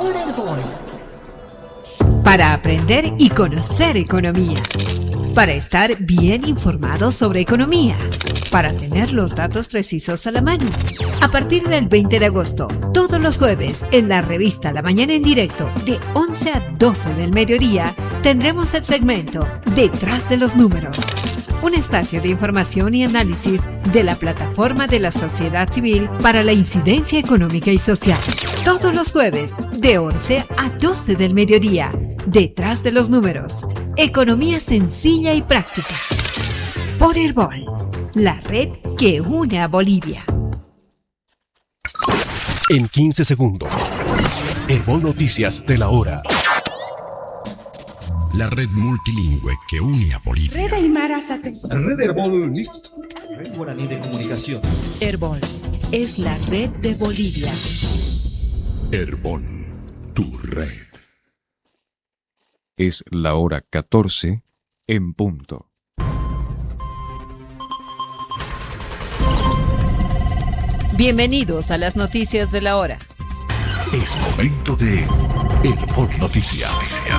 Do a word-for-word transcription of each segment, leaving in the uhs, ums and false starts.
por Herbol. Para aprender y conocer economía. Para estar bien informados sobre economía. Para tener los datos precisos a la mano. A partir del veinte de agosto, todos los jueves, en la revista La Mañana en Directo, de once a doce del mediodía, tendremos el segmento Detrás de los Números. Un espacio de información y análisis de la plataforma de la sociedad civil para la incidencia económica y social. Todos los jueves, de once a doce del mediodía, Detrás de los Números. Economía sencilla y práctica. Por Herbol, la red que une a Bolivia. En quince segundos, Herbol Noticias de la hora. La red multilingüe que une a Bolivia. Red Aymara Sate. Red Herbol. Red Guaraní de Comunicación. Herbol es la red de Bolivia. Herbol, tu red. Es la hora catorce en punto. Bienvenidos a las noticias de la hora. Es momento de Herbol Noticias.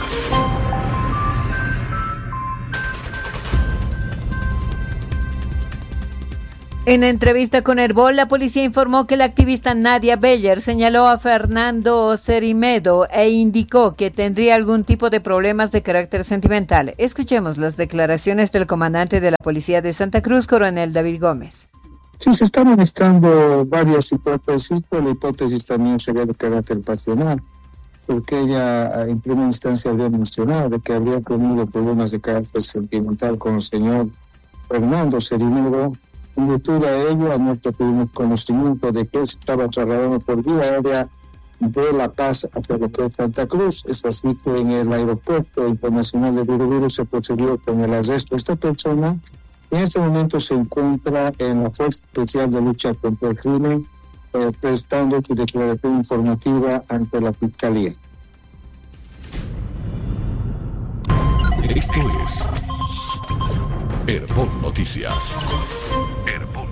En entrevista con Herbol, la policía informó que la activista Nadia Beller señaló a Fernando Cerimedo e indicó que tendría algún tipo de problemas de carácter sentimental. Escuchemos las declaraciones del comandante de la policía de Santa Cruz, coronel David Gómez. Sí, se están manejando varias hipótesis, pero la hipótesis también sería de carácter pasional, porque ella en primera instancia había mencionado de que habría tenido problemas de carácter sentimental con el señor Fernando Cerimedo. En virtud a ello, anoche tuvimos conocimiento de que él estaba trasladando por vía aérea de La Paz hacia lo que es Santa Cruz. Es así que en el aeropuerto internacional de Virubiru se procedió con el arresto de esta persona. En este momento se encuentra en la Fuerza Especial de Lucha contra el Crimen, eh, prestando su declaración informativa ante la Fiscalía. Esto es Herbol Noticias. Herbol